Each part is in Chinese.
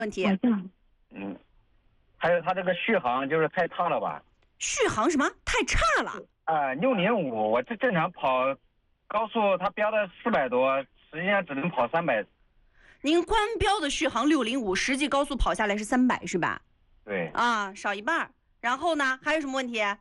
问题。 嗯，还有它这个续航就是太差了吧？ 续航什么太差了？ 605，我这正常跑高速，它标的400多，实际上只能跑300。 您官标的续航605，实际高速跑下来是300，是吧？ 对啊，少一半。然后呢，还有什么问题？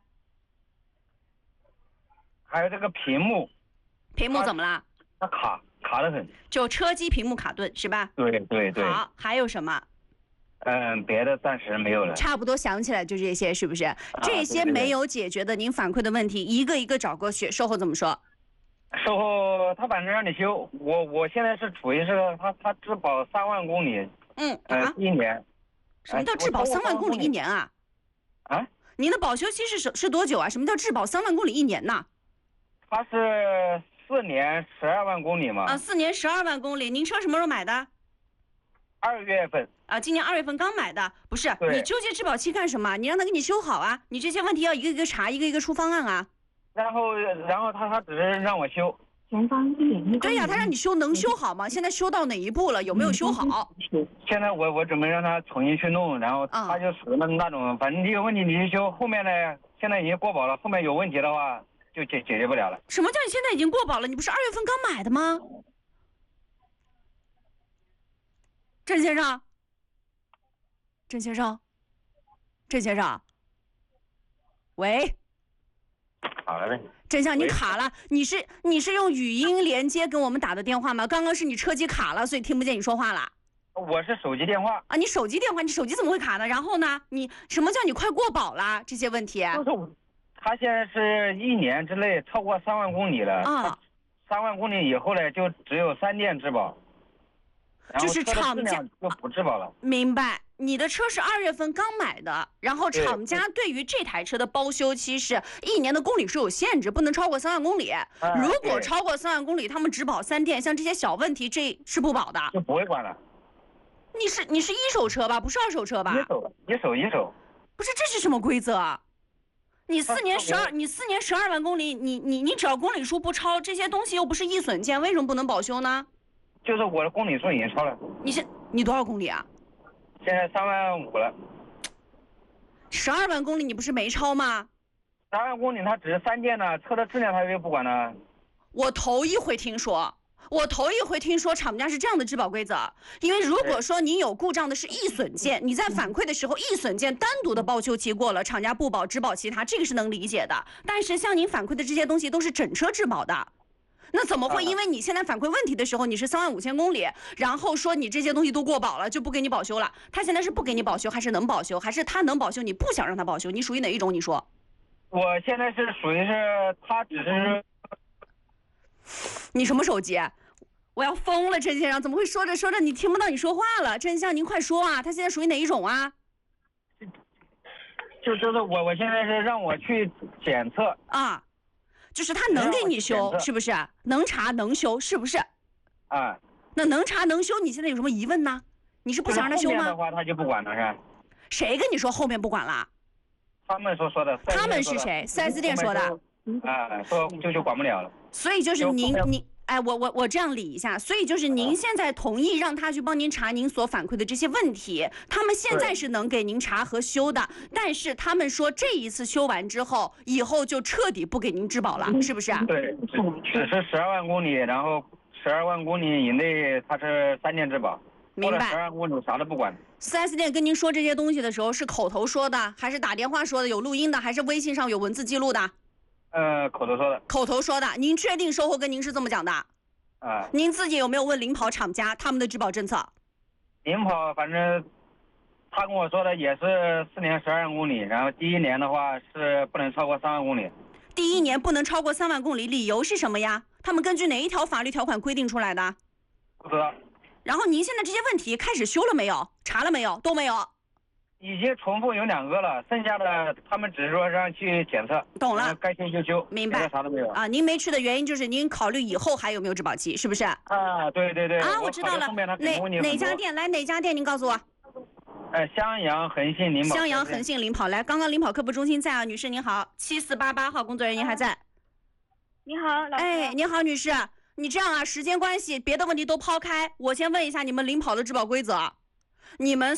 还有这个屏幕怎么了？ 它卡得很。 就车机屏幕卡顿是吧？ 对。 好，还有什么？ 别的暂时没有了。 差不多想起来就这些，是不是？这些没有解决的，您反馈的问题一个一个找过去，售后怎么说？ 售后他反正让你修，我现在是处于是他质保3万公里。1年。 什么叫质保3万公里1年啊？ 啊？ 您的保修期是多久啊？什么叫质保3万公里1年呢？ 它是4年12万公里嘛。 4年12万公里，您车什么时候买的 ？2月份。 今年2月份刚买的，不是？你纠结质保期干什么？你让他给你修好啊！你这些问题要一个一个查，一个一个出方案啊。 然后他只是让我修。 前方1.1公里。 对呀，他让你修，能修好吗？现在修到哪一步了？有没有修好？ 现在我准备让他重新去弄，然后他就属于那种，反正你有问题你去修，后面呢现在已经过保了，后面有问题的话就解决不了了。 什么叫你现在已经过保了？你不是2月份刚买的吗？郑先生，喂。 好了呗。 郑先生，你卡了，你是用语音连接跟我们打的电话吗？刚刚是你车机卡了，所以听不见你说话了。 我是手机电话啊，你手机电话，你手机怎么会卡呢？然后呢，你什么叫你快过保了？这些问题。 就是他现在是1年之内超过3万公里了，3万公里以后呢，就只有3电质保， 就是厂家就不质保了。 明白。你的车是2月份刚买的，然后厂家对于这台车的包修期是1年的公里数有限制，不能超过3万公里。如果超过3万公里，他们只保3电，像这些小问题，这是不保的， 就不会管了。 你是一手车吧？不是2手车吧？ 一手。 不是，这是什么规则啊？你4年12万公里，你只要公里数不超，这些东西又不是易损件，为什么不能保修呢？ 就是我的公里数已经超了。 你多少公里啊？ 现在3万5了。 12万公里你不是没超吗 ？3万公里它只是3电呢，车的质量它又不管呢。 我头一回听说厂家是这样的质保规则，因为如果说你有故障的是易损件，你在反馈的时候易损件单独的报修期过了，厂家不保，只保其他，这个是能理解的。但是像您反馈的这些东西都是整车质保的。那怎么会因为你现在反馈问题的时候你是3万5千公里，然后说你这些东西都过保了就不给你保修了？他现在是不给你保修还是能保修，还是他能保修你不想让他保修？你属于哪一种？你说。 我现在是属于是他只是。 你什么手机？我要疯了，郑先生，怎么会说着说着你听不到你说话了？郑先生您快说啊，他现在属于哪一种啊？ 就是我现在是让我去检测啊。就是他能给你修，是不是？能查能修，是不是？那能查能修，你现在有什么疑问呢？你是不想让他修吗？ 后面的话他就不管了是吧？ 谁跟你说后面不管了？ 他们说的。 他们是谁？4S店说的。 说就管不了了。 所以就是您，我这样理一下，所以就是您现在同意让他去帮您查您所反馈的这些问题，他们现在是能给您查和修的，但是他们说这一次修完之后，以后就彻底不给您质保了，是不是？ 对，只是12万公里，然后12万公里以内它是3电质保， 明白 ？12万公里啥都不管。 4S店跟您说这些东西的时候是口头说的，还是打电话说的？有录音的，还是微信上有文字记录的？ 口头说的。 口头说的，您确定售后跟您是这么讲的？您自己有没有问领跑厂家他们的质保政策？ 领跑反正他跟我说的也是4年12万公里，然后第1年的话是不能超过3万公里。 第1年不能超过3万公里，理由是什么呀？他们根据哪一条法律条款规定出来的？ 不知道。 然后您现在这些问题开始修了没有？查了没有？都没有。 已经重复有2个了，剩下的他们只是说让去检测。 懂了， 该修就修， 明白。 啥都没有啊。您没去的原因就是您考虑以后还有没有质保期，是不是？ 对。 我知道了。哪家店？来哪家店？您告诉我。 襄阳恒信领跑。 襄阳恒信领跑，来，刚刚领跑客服中心在啊，女士您好，7488号工作人员还在。 你好，老师。 你好，女士，你这样啊，时间关系，别的问题都抛开，我先问一下你们领跑的质保规则，你们